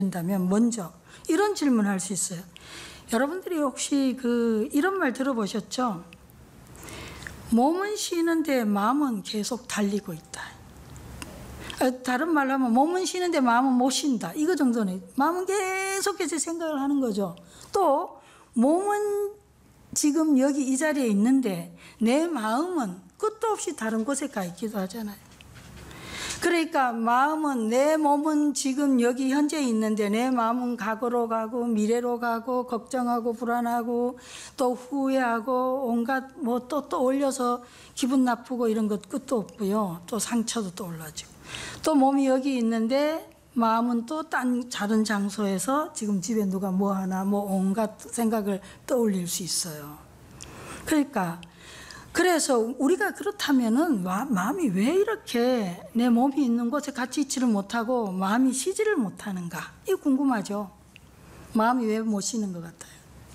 된다면 먼저 이런 질문을 할 수 있어요. 여러분들이 혹시 이런 말 들어보셨죠? 몸은 쉬는데 마음은 계속 달리고 있다. 다른 말로 하면 몸은 쉬는데 마음은 못 쉰다. 이거 정도는 마음은 계속해서 생각을 하는 거죠. 또 몸은 지금 여기 이 자리에 있는데 내 마음은 끝도 없이 다른 곳에 가 있기도 하잖아요. 그러니까 내 몸은 지금 여기 현재 있는데 내 마음은 과거로 가고 미래로 가고 걱정하고 불안하고 또 후회하고 온갖 또 올려서 기분 나쁘고 이런 것 끝도 없고요. 또 상처도 또 올라지고 또 몸이 여기 있는데 마음은 또 다른 장소에서 지금 집에 누가 뭐 하나 온갖 생각을 떠올릴 수 있어요. 그래서 우리가 그렇다면은 마음이 왜 이렇게 내 몸이 있는 곳에 같이 있지를 못하고 마음이 쉬지를 못하는가? 이거 궁금하죠? 마음이 왜 못 쉬는 것 같아요?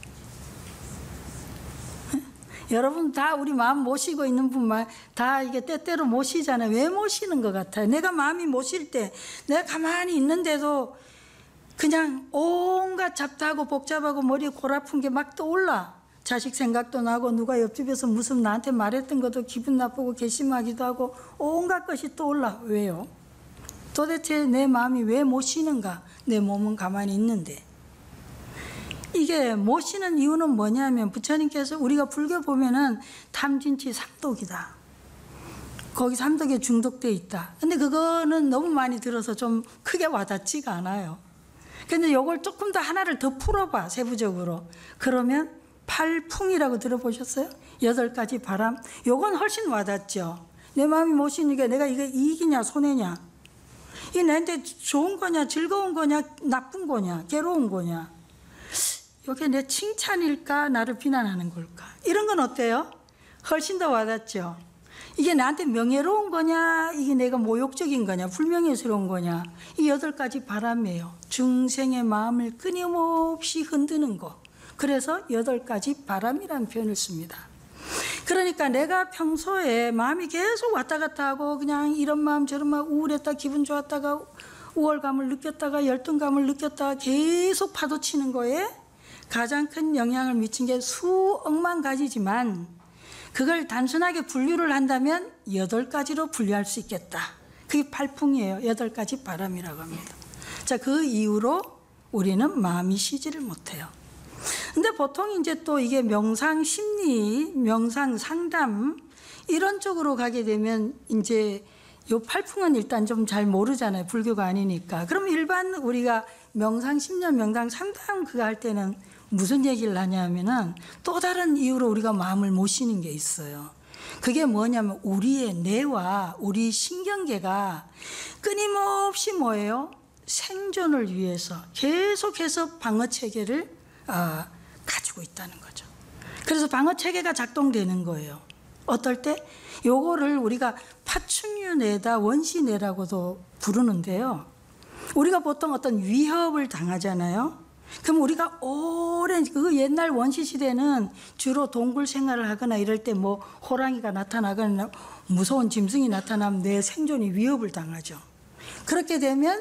여러분 다 우리 마음 못 쉬고 있는 분만 다 이게 때때로 못 쉬잖아요. 왜 못 쉬는 것 같아요? 내가 마음이 못 쉴 때 내가 가만히 있는데도 그냥 온갖 잡다하고 복잡하고 머리에 골 아픈 게 막 떠올라. 자식 생각도 나고 누가 옆집에서 무슨 나한테 말했던 것도 기분 나쁘고 괘씸하기도 하고 온갖 것이 떠올라. 왜요? 도대체 내 마음이 왜 못 쉬는가? 내 몸은 가만히 있는데. 이게 못 쉬는 이유는 뭐냐면 부처님께서 우리가 불교 보면은 탐진치 삼독이다. 거기 삼독에 중독돼 있다. 근데 그거는 너무 많이 들어서 좀 크게 와닿지가 않아요. 근데 요걸 조금 더 하나를 더 풀어봐, 세부적으로. 그러면 팔풍이라고 들어보셨어요? 8가지 바람. 요건 훨씬 와닿죠. 내 마음이 못 쉬니까 내가 이게 이익이냐 손해냐, 이게 나한테 좋은 거냐 즐거운 거냐 나쁜 거냐 괴로운 거냐, 이게 내 칭찬일까 나를 비난하는 걸까, 이런 건 어때요? 훨씬 더 와닿죠. 이게 나한테 명예로운 거냐 이게 내가 모욕적인 거냐 불명예스러운 거냐, 이 8가지 바람이에요. 중생의 마음을 끊임없이 흔드는 거. 그래서 8가지 바람이라는 표현을 씁니다. 그러니까 내가 평소에 마음이 계속 왔다 갔다 하고 그냥 이런 마음 저런 마음, 우울했다 기분 좋았다가 우월감을 느꼈다가 열등감을 느꼈다가 계속 파도치는 거에 가장 큰 영향을 미친 게 수억만 가지지만 그걸 단순하게 분류를 한다면 8가지로 분류할 수 있겠다. 그게 팔풍이에요. 8가지 바람이라고 합니다. 자, 그 이후로 우리는 마음이 쉬지를 못해요. 근데 보통 이제 또 이게 명상 심리, 명상 상담 이런 쪽으로 가게 되면 이제 요 팔풍은 일단 좀 잘 모르잖아요. 불교가 아니니까. 그럼 일반 우리가 명상 심리, 명상 상담 그거 할 때는 무슨 얘기를 하냐면은 또 다른 이유로 우리가 마음을 못 쉬는 게 있어요. 그게 뭐냐면 우리의 뇌와 우리 신경계가 끊임없이 뭐예요? 생존을 위해서 계속해서 방어체계를 가지고 있다는 거죠. 그래서 방어체계가 작동되는 거예요. 어떨 때? 요거를 우리가 파충류뇌다 원시뇌라고도 부르는데요. 우리가 보통 어떤 위협을 당하잖아요. 그럼 우리가 오랜 옛날 원시시대는 주로 동굴 생활을 하거나 이럴 때 호랑이가 나타나거나 무서운 짐승이 나타나면 내 생존이 위협을 당하죠. 그렇게 되면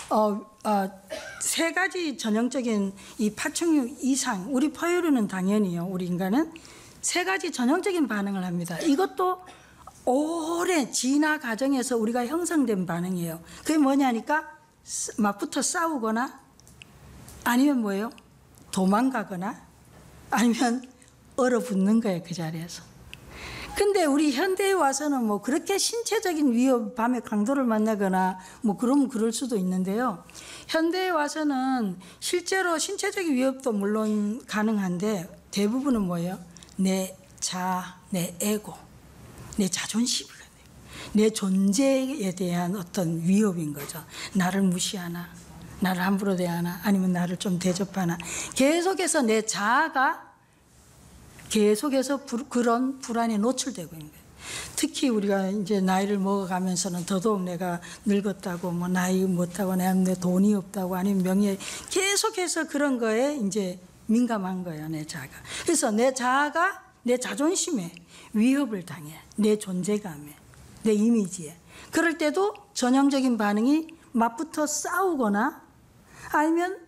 3가지 전형적인 이 파충류 이상, 우리 포유류는 당연히요, 우리 인간은 3가지 전형적인 반응을 합니다. 이것도 오랜 진화 과정에서 우리가 형성된 반응이에요. 그게 뭐냐니까 맞붙어 싸우거나 아니면 뭐예요? 도망가거나 아니면 얼어붙는 거예요, 그 자리에서. 근데 우리 현대에 와서는 그렇게 신체적인 위협, 밤에 강도를 만나거나 그러면 그럴 수도 있는데요. 현대에 와서는 실제로 신체적인 위협도 물론 가능한데 대부분은 뭐예요? 내 에고, 내 자존심이거든요. 내 존재에 대한 어떤 위협인 거죠. 나를 무시하나, 나를 함부로 대하나, 아니면 나를 좀 대접하나. 계속해서 내 자아가 계속해서 그런 불안에 노출되고 있는 거예요. 특히 우리가 이제 나이를 먹어가면서는 더더욱 내가 늙었다고, 나이 못하고, 내 돈이 없다고, 아니면 명예, 계속해서 그런 거에 이제 민감한 거예요, 내 자아가. 그래서 내 자아가 내 자존심에 위협을 당해, 내 존재감에, 내 이미지에. 그럴 때도 전형적인 반응이 맞붙어 싸우거나 아니면